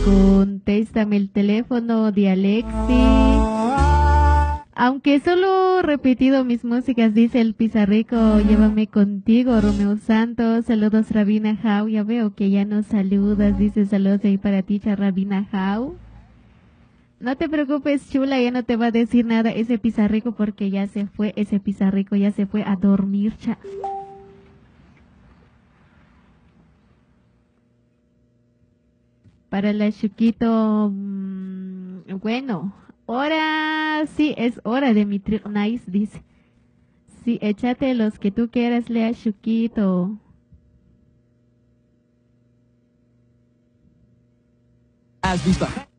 Contéstame el teléfono de Alexi. Aunque solo he repetido mis músicas, dice el Pizarrico, llévame contigo, Romeo Santos, saludos Rabina Jau, ya veo que ya nos saludas, dice saludos ahí para ti, Rabina Jau. No te preocupes, chula, ya no te va a decir nada ese Pizarrico porque ya se fue, ese Pizarrico ya se fue a dormir, cha. Para la Chuquito, bueno, ahora sí es hora de mi trip nice, dice. Sí, échate los que tú quieras, Lea Chuquito. ¿Has visto a